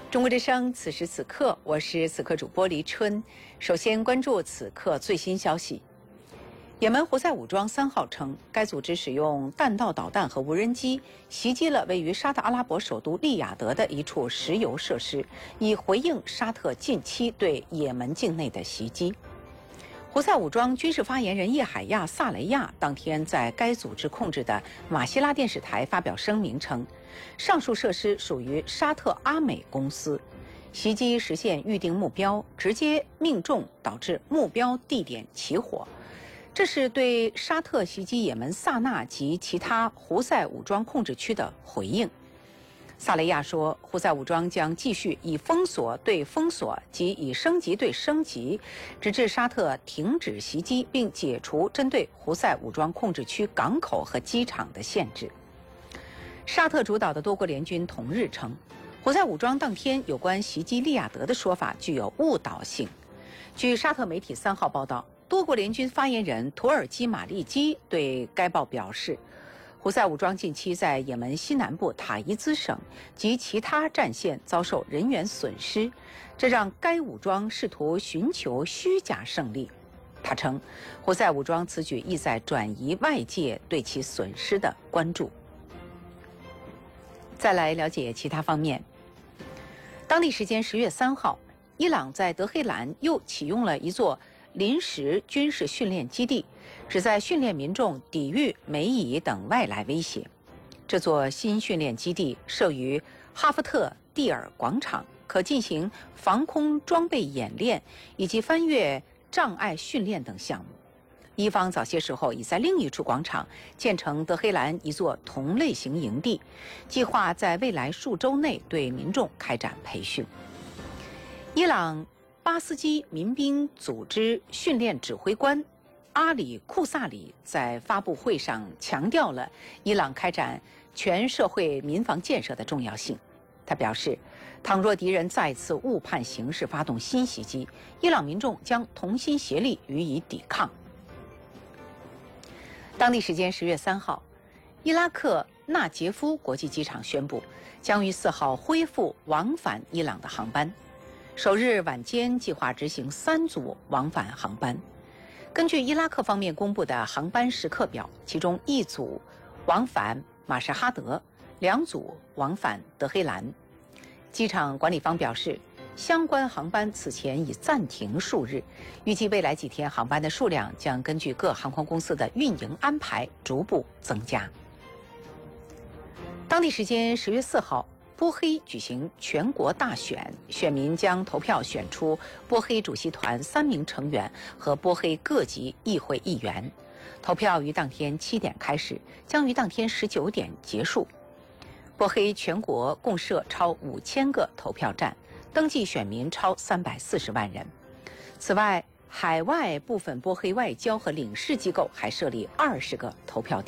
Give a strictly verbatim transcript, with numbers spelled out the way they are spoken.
中国之声，此时此刻，我是此刻主播黎春。首先关注此刻最新消息。也门胡塞武装三号称，该组织使用弹道导弹和无人机袭击了位于沙特阿拉伯首都利雅得的一处石油设施，以回应沙特近期对也门境内的袭击。胡塞武装军事发言人叶海亚·萨雷亚当天在该组织控制的马希拉电视台发表声明称，上述设施属于沙特阿美公司，袭击实现预定目标，直接命中导致目标地点起火。这是对沙特袭击也门萨那及其他胡塞武装控制区的回应。萨雷亚说，胡塞武装将继续以封锁对封锁及以升级对升级，直至沙特停止袭击并解除针对胡塞武装控制区港口和机场的限制。沙特主导的多国联军同日称，胡塞武装当天有关袭击利雅得的说法具有误导性。据沙特媒体三号报道，多国联军发言人土耳其马利基对该报表示，胡塞武装近期在也门西南部塔伊兹省及其他战线遭受人员损失，这让该武装试图寻求虚假胜利。他称，胡塞武装此举意在转移外界对其损失的关注。再来了解其他方面。当地时间十月三号，伊朗在德黑兰又启用了一座临时军事训练基地，旨在训练民众抵御美以等外来威胁。这座新训练基地设于哈夫特蒂尔广场，可进行防空装备演练以及翻越障碍训练等项目。伊方早些时候已在另一处广场建成德黑兰一座同类型营地，计划在未来数周内对民众开展培训。伊朗巴斯基民兵组织训练指挥官阿里库萨里在发布会上强调了伊朗开展全社会民防建设的重要性。他表示，倘若敌人再次误判形势发动新袭击，伊朗民众将同心协力予以抵抗。当地时间十月三号，伊拉克纳杰夫国际机场宣布，将于四号恢复往返伊朗的航班。首日晚间计划执行三组往返航班。根据伊拉克方面公布的航班时刻表，其中一组往返马什哈德，两组往返德黑兰。机场管理方表示，相关航班此前已暂停数日，预计未来几天航班的数量将根据各航空公司的运营安排逐步增加。当地时间十月四号，波黑举行全国大选，选民将投票选出波黑主席团三名成员和波黑各级议会议员。投票于当天七点开始，将于当天十九点结束。波黑全国共设超五千个投票站，登记选民超三百四十万人。此外，海外部分波黑外交和领事机构还设立二十个投票点。